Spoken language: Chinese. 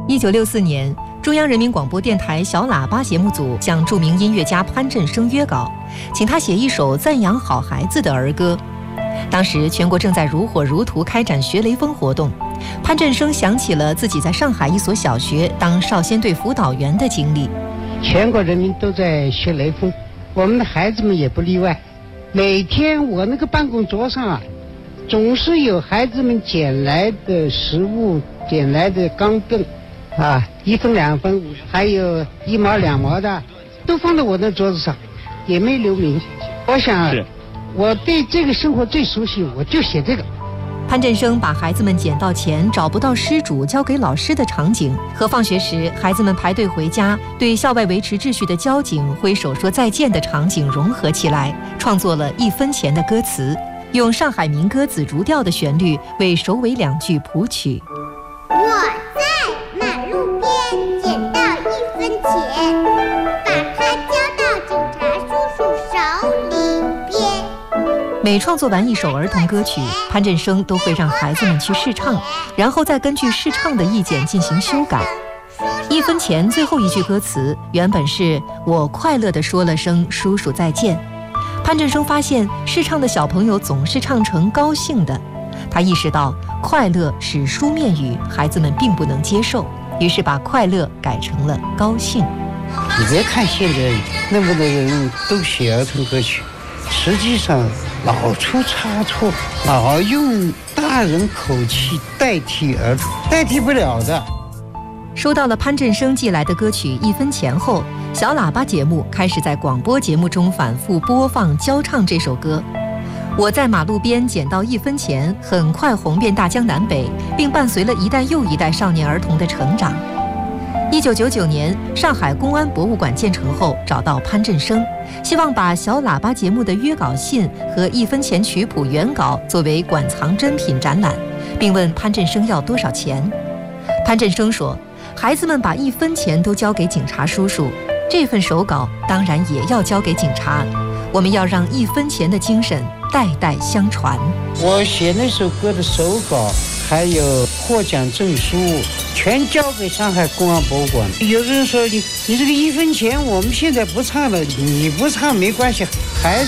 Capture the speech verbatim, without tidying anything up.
一九六四年，中央人民广播电台小喇叭节目组向著名音乐家潘振声约稿，请他写一首赞扬好孩子的儿歌。当时全国正在如火如荼开展学雷锋活动，潘振声想起了自己在上海一所小学当少先队辅导员的经历。 全国人民都在学雷锋，我们的孩子们也不例外。每天我那个办公桌上啊，总是有孩子们捡来的食物，捡来的钢镚啊，一分两分，还有一毛两毛的，都放在我的桌子上，也没留名。我想我对这个生活最熟悉，我就写这个。 潘振声把孩子们捡到钱找不到失主交给老师的场景，和放学时孩子们排队回家对校外维持秩序的交警挥手说再见的场景融合起来，创作了一分钱的歌词，用上海民歌紫竹调的旋律为首尾两句谱曲。 我在马路边捡到一分钱，把它交到警察叔叔手里边。 每创作完一首儿童歌曲，潘振声都会让孩子们去试唱，然后再根据试唱的意见进行修改。一分钱最后一句歌词原本是我快乐地说了声叔叔再见，潘振声发现试唱的小朋友总是唱成高兴的，他意识到快乐是书面语，孩子们并不能接受，于是把快乐改成了高兴。 你别看现在那么多人都写儿童歌曲，实际上老出差错，老用大人口气代替儿童，代替不了的。 收到了潘振声寄来的歌曲一分钱后，小喇叭节目开始在广播节目中反复播放教唱这首歌。我在马路边捡到一分钱很快红遍大江南北，并伴随了一代又一代少年儿童的成长。一九九九年，上海公安博物馆建成后，找到潘振声，希望把小喇叭节目的约稿信和一分钱曲谱原稿作为馆藏珍品展览，并问潘振声要多少钱。潘振声说，孩子们把一分钱都交给警察叔叔，这份手稿当然也要交给警察，我们要让一分钱的精神代代相传。 我写那首歌的手稿还有获奖证书全交给上海公安博物馆。有人说你你这个一分钱我们现在不唱了，你不唱没关系，孩